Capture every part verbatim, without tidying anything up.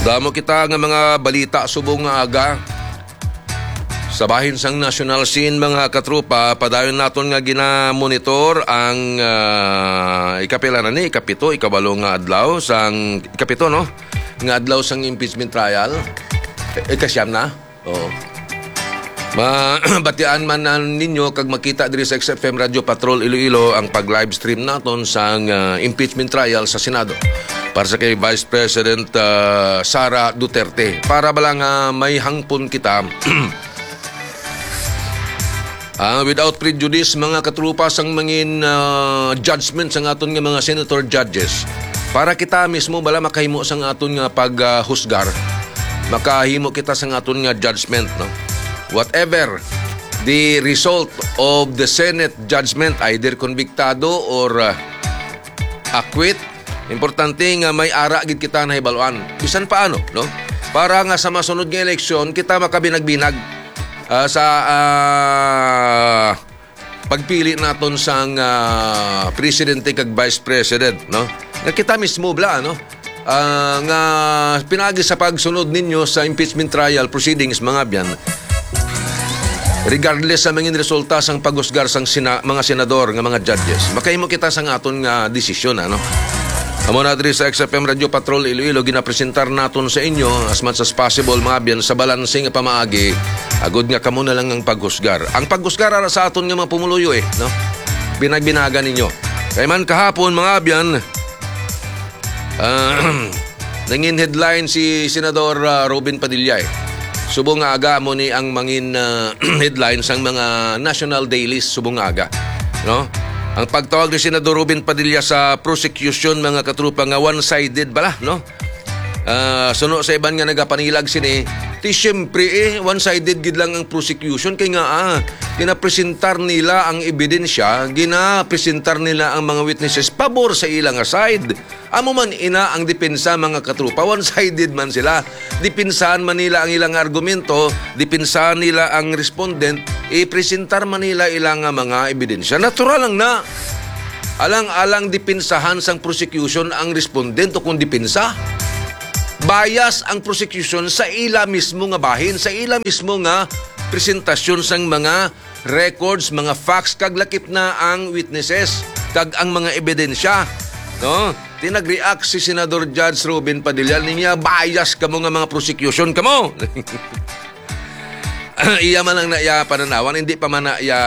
Damo kita nga mga balita subong nga aga. Sa bahin sang national scene mga katrupa, padayon naton nga gina-monitor ang uh, ikapila na ni, ikapito, ikabalo nga adlaw sang ikapito no? Nga adlaw sang impeachment trial. E, ikasyam na? Oo. Mabatian man na ninyo kag makita diri sa X F M Radio Patrol Iloilo ang pag-live stream naton sang uh, impeachment trial sa Senado para sa kay Vice President uh, Sara Duterte. Para balang uh, may hangpon kita Uh, without prejudice, mga katrupa sang mangin uh, judgment sang aton nga mga senator judges. Para kita mismo bala makahimo sang aton nga paghusgar. Uh, makahimo kita sang aton nga judgment, no? Whatever the result of the Senate judgment, either convictado or uh, acquit, importante nga may ara gid kita na hibaluan. Bisan paano, no? Para nga sa masunod nga eleksyon, kita makabinag-binag Uh, sa uh, pagpili naton sang uh, presidente kag vice president, no? Nga kita mismo bla, no? Uh, nga pinagi sa pagsunod ninyo sa impeachment trial proceedings mga biyan. Regardless sa mga resulta sang paghusgar sang sina, mga senador nga mga judges, makahimo kita sang aton nga desisyon, ano? Amo na diri sa X F M Radio Patrol Iloilo ginapresentar naton sa inyo as much as possible mga biyan sa balansing nga pamaagi. Agod nga kamo na lang ang paghusgar. Ang paghusgar ara sa aton nga mga pumuluyo eh, no? Binagbinaga ninyo. Kay man kahapon mga biyan, uh, nangin headline si Senador uh, Robin Padilla eh. Subong nga aga mo ni ang mangin uh, headline sang mga national dailies subong nga aga, no? Ang pagtawag ni Senador Robin Padilla sa prosecution mga katrupa nga one-sided bala, no? Uh, suno sa iban nga nagapanilag sini, ti syempre eh, one-sided gid lang ang prosecution kay nga ah, ginapresentar nila ang ebidensya, ginapresentar nila ang mga witnesses pabor sa ilang side. Amo man ina ang depensa mga katrupa, one-sided man sila. Dipinsahan man nila ang ilang argumento, dipinsahan nila ang respondent, i-presentar man nila ilang mga ebidensya. Natural lang na. Alang-alang dipinsahan sang prosecution ang respondent o kung dipinsa. Bias ang prosecution sa ila mismo nga bahin, sa ila mismo nga presentasyon sang mga records, mga facts, kag lakip na ang witnesses, kag ang mga ebidensya, no? Tinag-react si Senador Judge Robin Padilla niya, bias kamo nga mga prosecution kamo. Iya man lang na iya pananawan, hindi pa man na iya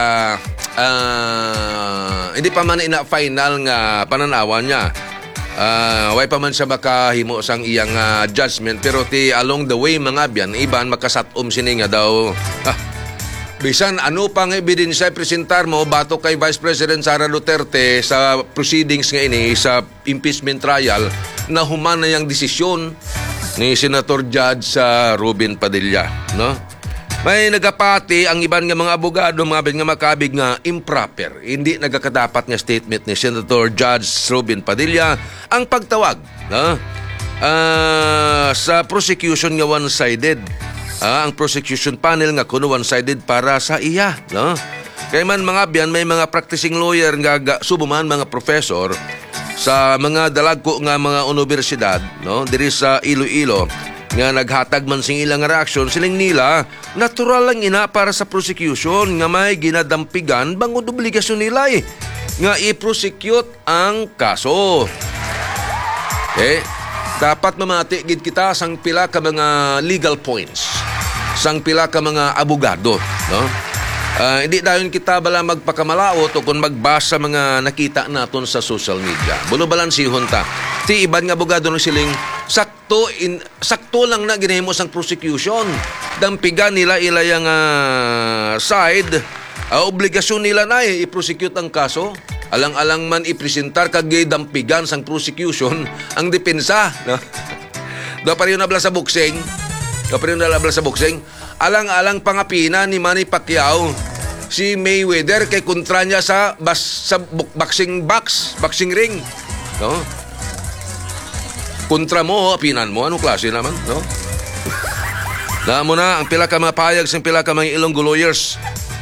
uh, hindi pa man ina final nga pananawan niya. Uh, way pa man siya makahimo sang iyang uh, judgment, pero ti along the way mga biyan iban makasatom sini nga daw ah, bisan ano pang ebidensya presentar mo bato kay Vice President Sara Duterte sa proceedings nga ini sa impeachment trial na human na yang desisyon ni Senator Judge sa uh, Robin Padilla, no? May nagapati ang iban nga mga abogado mga bin nga makabig nga improper. Hindi nagakadapat nga statement ni Senator Judge Robin Padilla ang pagtawag, no? Uh, sa prosecution nga one-sided. Uh, ang prosecution panel nga kuno one-sided para sa iya, no? Kaya man mga biyan may mga practicing lawyer nga subuman mga professor sa mga dalagko nga mga universidad, no? Diri sa Iloilo nga naghatag man sing ilang reaksyon siling nila natural lang ina para sa prosecution nga may ginadampigan bangod obligasyon nila eh, nga i-prosecute ang kaso. Eh, dapat mamati gid kita sang pila ka mga legal points, sang pila ka mga abogado, no? Uh, hindi dayon kita bala magpakamalaot o kung magbasa mga nakita naton sa social media. Bulo balansihon ta. Ti iban nga abogado no siling sakto in sakto lang na ginahimo sang prosecution. Dampigan nila ilayang uh, side, uh, obligasyon nila na eh, i-prosecute ang kaso. Alang-alang man ipresentar kag dampigan sang prosecution ang depensa, no? Do pa rin nabla sa boxing. Do pa rin nabla sa boxing. Alang-alang pangapina ni Manny Pacquiao si Mayweather kay kontra niya sa bas, sa boxing box, boxing ring, no? Kontra mo, apinan mo, anong klase naman, no? Damo na ang pila ka mga payag sa pila ka mga Ilonggo lawyers.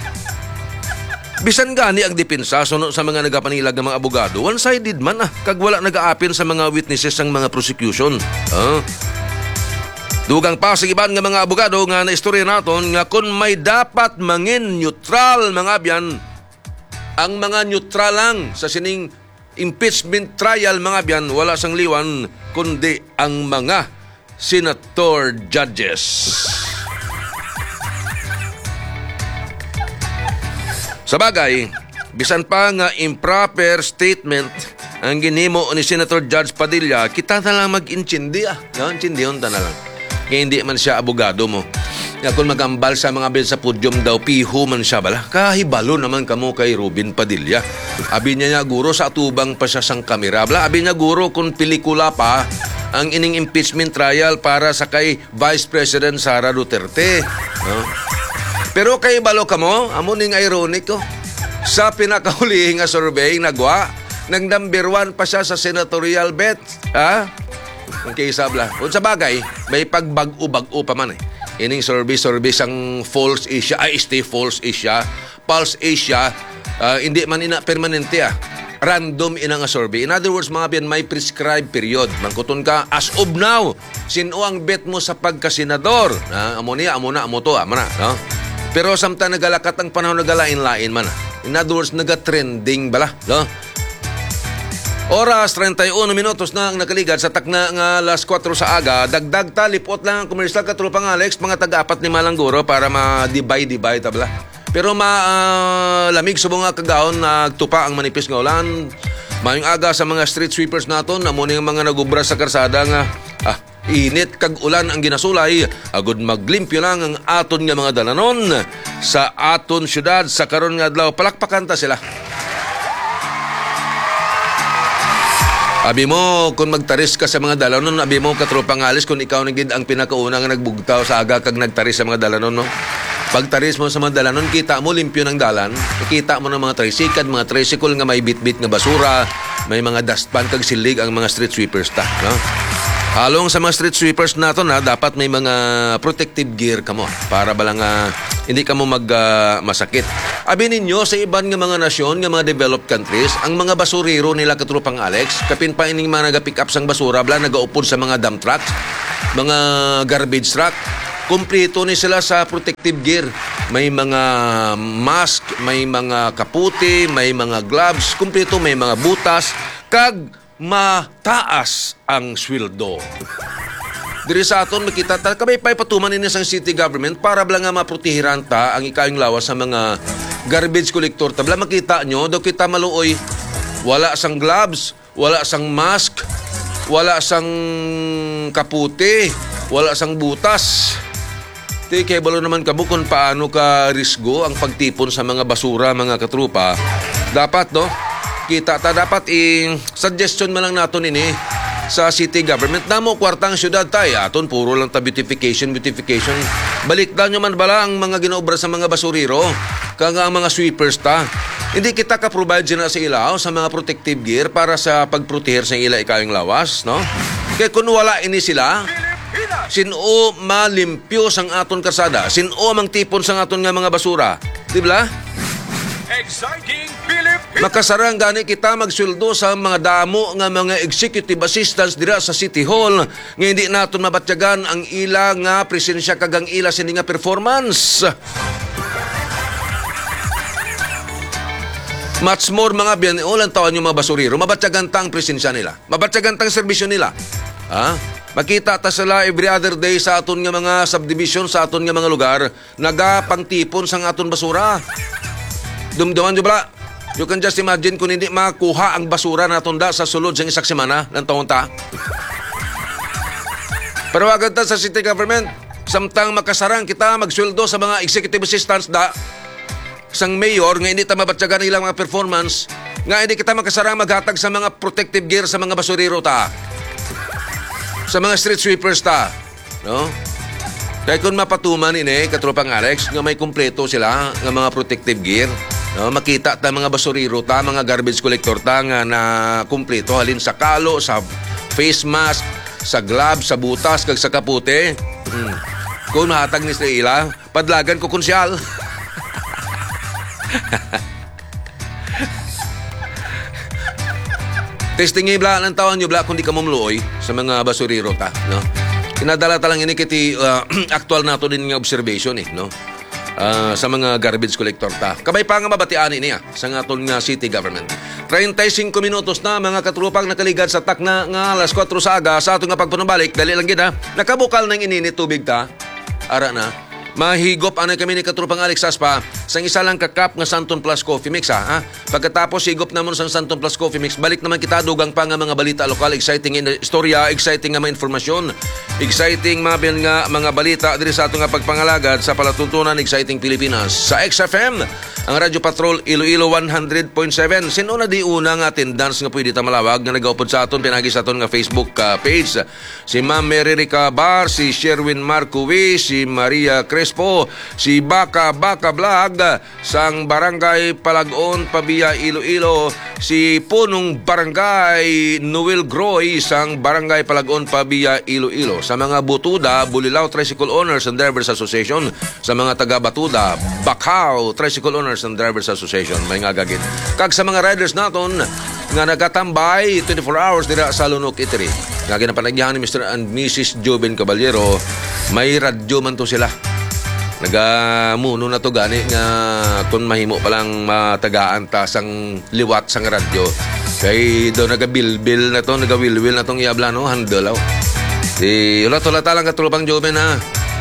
Bisan gani ang depensa suno sa mga nagapanilag ng mga abogado, one-sided man ah, kag wala nag-aapin sa mga witnesses ng mga prosecution. Ah. Dugang pa sa iban nga mga abogado nga naistorya naton nga kung may dapat mangin neutral mga abyan, ang mga neutral lang sa sining impeachment trial mga abyan, wala sang liwan kundi ang mga senator judges. Sa bagay, bisan pa nga improper statement ang ginimo ni Senator Judge Padilla, kita na lang mag-intindi ah. No? Intindihon ta na lang. Kaya hindi man siya abogado mo. Nga kung magambal sa mga bin sa pudyum daw, piho man siya bala. Kahibalo naman kamo kay Robin Padilla. Abi niya niya guro sa atubang pa siya sang kamera. Bala, abi niya guro kung pelikula pa ang ining impeachment trial para sa kay Vice President Sara Duterte. No? Pero kay balo kamo, amo ning ironic ko. Sa pinakahuli nga survey nagwa, nang number one pa siya sa senatorial bet. Ha? Ang kaysa bla. Kung sa bagay, may pagbag-u-bag-u pa man eh. Ining survey-survey sang false Asia, ay stay false Asia, false Asia, uh, hindi man ina permanente ah. Random ina nga survey. In other words, mga biyan, may prescribed period. Mangkuton ka, as of now, sino ang bet mo sa pagkasenador? Uh, amo niya, amo na, amo to, amo na. No? Pero samtang nagalakat ang panahon nagalain-lain man ah. In other words, naga-trending bala. No? Oras, thirty-one minutos na ang nakaligad sa takna nga alas four sa aga. Dagdag talipot lang ang komersyal katulupang Alex, mga taga-apat ni Malangguro para ma-divide-divide tabla. Pero ma-lamig uh, subong nga kagahon nagtupa ang manipis nga ulan. Mayong aga sa mga street sweepers naton, amo ning mga nagubra sa karsada nga ah, init kag ulan ang ginasulay. Agud maglimpyo lang ang aton nga mga dalanon sa aton syudad sa karon nga adlaw. Palakpakan ta sila. Abi mo, kung magtaris ka sa mga dalanon, abi mo katropang alis kung ikaw nagid ang pinakauna nga nagbugtaw sa aga kag nagtaris sa mga dalanon, no? Pagtaris mo sa mga dalanon, kita mo limpyo ng dalan, kita mo ng mga tricycle, mga tricycle nga may bit-bit nga basura, may mga dustpan kag silig ang mga street sweepers ta, no? Halong sa mga street sweepers nato na dapat may mga protective gear kamo para balang uh, hindi kamo mag uh, masakit. Abi ninyo sa iban nga mga nasyon nga mga developed countries, ang mga basurero nila katropang Alex, kapin pa ining mga naga-pick up sang basura bala nagaupod sa mga dump trucks, mga garbage truck, kumpleto ni sila sa protective gear. May mga mask, may mga kaputi, may mga gloves, kumpleto may mga butas kag mataas ang sweldo. Diri sa aton makita ta kabay pay patuman ini sang city government para bala nga maprotehiran ta ang ikaing lawas sa mga garbage collector. Tabla makita nyo daw kita maluoy wala sang gloves, wala sang mask, wala sang kaputi, wala sang butas. Ti kay balo naman kamo kung paano ka risgo ang pagtipon sa mga basura mga katrupa. Dapat no kita ta dapat i suggestion man lang naton ini sa city government namo kwartang syudad tay aton puro lang ta beautification beautification balik daw nyo man bala ang mga ginaobra sa mga basuriro kag ang mga sweepers ta hindi kita ka provide na sa ilaw sa mga protective gear para sa pagproteher sa ila ikawing lawas no kay kun wala ini sila sino malimpyo sang aton karsada sino mang tipon sang aton nga mga basura di ba? Exciting Philippines! Makasarang gani kita magsuldo sa mga damo nga mga executive assistants dira sa City Hall nga hindi naton mabatyagan ang ila nga presensya kag ang ila sini nga performance. Much more mga biyan, ulan taon yung mga basuriro, mabatyagan tang presensya nila, mabatyagan tang serbisyo nila. Ha? Makita ta sila every other day sa aton nga mga subdivision, sa aton nga mga lugar, nagapangtipon sang aton basura. Dumduman nyo bala. You can just imagine kung hindi makuha ang basura na tunda sa sulod sa isak semana ng taon ta. Pero agad ta sa city government, samtang makasarang kita magsweldo sa mga executive assistants da, sang mayor nga hindi ta mabatyagan ilang mga performance, nga hindi kita makasarang maghatag sa mga protective gear sa mga basurero ta, sa mga street sweepers ta. No? Kaya kung mapatuman ini, katropang Alex, nga may kumpleto sila nga mga protective gear, no, makita ta mga basuriro ta, mga garbage collector ta nga na kumpleto halin sa kalo, sa face mask, sa gloves, sa butas, kag sa kaputi. Hmm. Kung mahatag ni sila ila, padlagan ko konsyal. Testingin bla ng tawon nyo bla kung di ka mamluoy sa mga basuriro ta, no? Kinadala talang ini kiti uh, actual nato din nga observation eh, no? Uh, sa mga garbage collector ta. Kabay pa nga mabatian niya sa ngaton nga city government. thirty-five minutos na mga katrupang nakaligad sa takna nga alas four sa aga sa ato nga pagpanubalik. Dali lang gid ha. Nakabukal nang ininit tubig ta. Ara na. Mahigop anay kami ni katrupang Alex Aspa sang isa lang kakap nga Santon Plus Coffee Mix ha. ha? Pagkatapos higop namon sang Santon Plus Coffee Mix, balik naman kita dugang pa nga mga balita lokal, exciting in istorya, exciting nga mga informasyon, exciting mga bin nga mga balita diri sa ato nga pagpangalagad sa palatuntunan exciting Pilipinas. Sa X F M, ang Radio Patrol Iloilo one hundred point seven. Sino na di una nga attendance nga pwede ta malawag nga nagaupod sa aton pinagi sa aton nga Facebook uh, page. Si Ma'am Mary Rica Bar, si Sherwin Marcowi, si Maria Crespo, si Baka Baka Vlog sang Barangay Palagon, Pabia, Iloilo, si Punong Barangay Noel Groy sang Barangay Palagon, Pabia, Iloilo. Sa mga Butuda, Bulilao Tricycle Owners and Drivers Association, sa mga taga Batuda, Bacau Tricycle Owners and Drivers Association, may nga gagit. Kag sa mga riders naton nga nagatambay twenty-four hours dira sa Lunok Eatery. Nga ginapanagyahan ni Mister and Missus Joven Caballero, may radyo man to sila. Nagamuno na to gani nga kung mahimo palang matagaan ta sang liwat sang radyo. Kay do nagabilbil na to, nagawilwil na tong iabla no, handle aw. Di ulat-ulata lang katulupang Joven ha.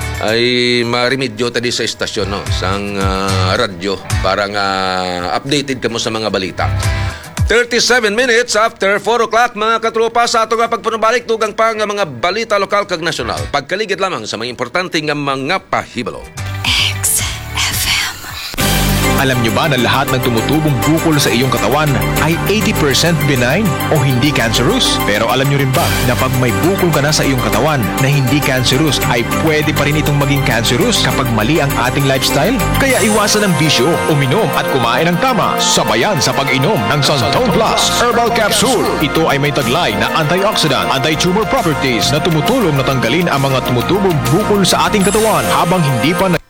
Ay marimedyo tadi sa istasyon no, sang uh, radyo para nga updated kamo sa mga balita. thirty-seven minutes after four o'clock mga katropa sa ato nga pagpanubalik tugang pa nga mga balita lokal kag nasyonal. Pagkaligid lamang sa mga importante nga mga pahibalo. X F M. Alam nyo ba na lahat ng tumutubong bukol sa iyong katawan ay eighty percent benign o hindi cancerous? Pero alam nyo rin ba na pag may bukol ka na sa iyong katawan na hindi cancerous ay pwede pa rin itong maging cancerous kapag mali ang ating lifestyle? Kaya iwasan ang bisyo, uminom at kumain ng tama, sabayan sa pag-inom ng Santon Plus Herbal Capsule. Ito ay may taglay na antioxidant, anti-tumor properties na tumutulong na tanggalin ang mga tumutubong bukol sa ating katawan habang hindi pa na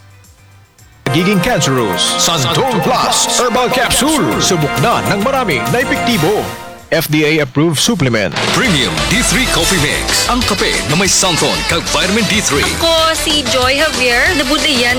nagiging cancerous. Santon Plus Herbal Capsule. Subok na ng marami na epektibo. F D A-approved supplement. Premium D three Coffee Mix. Ang kape na may Santon kag vitamin D three. Ako si Joy Javier, nabudayan